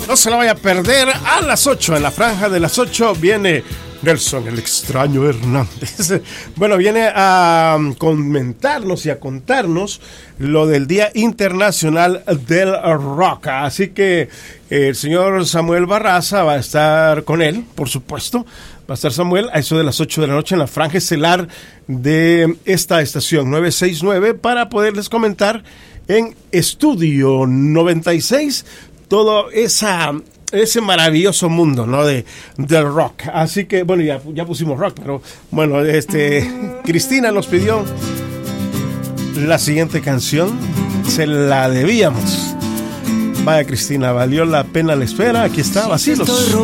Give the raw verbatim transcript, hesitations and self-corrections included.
No se la vaya a perder. A las ocho, en la franja de las ocho, viene Nelson, el extraño Hernández. Bueno, viene a comentarnos y a contarnos lo del Día Internacional del Rock. Así que el señor Samuel Barraza va a estar con él, por supuesto. Va a estar Samuel a eso de las ocho de la noche en la franja estelar de esta estación nueve sesenta y nueve para poderles comentar en Estudio noventa y seis todo esa, ese maravilloso mundo, ¿no? de del rock. Así que, bueno, ya, ya pusimos rock, pero bueno, este Cristina nos pidió la siguiente canción, se la debíamos. Vaya, Cristina, valió la pena la espera. Aquí está, Vacilos.